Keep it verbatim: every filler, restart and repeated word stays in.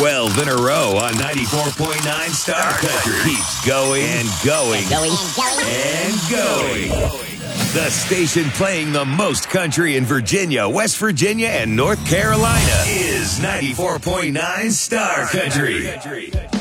twelve in a row on ninety-four point nine Star Country. Keeps going and going Going. and going. The station playing the most country in Virginia, West Virginia, and North Carolina is ninety-four point nine Star Country.